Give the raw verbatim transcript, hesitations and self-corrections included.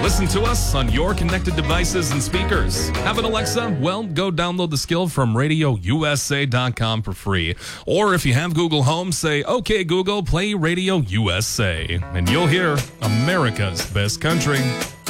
Listen to us on your connected devices and speakers. Have an Alexa? Well, go download the skill from radio u s a dot com for free. Or if you have Google Home, say, "Okay, Google, play Radio U S A." And you'll hear America's Best Country.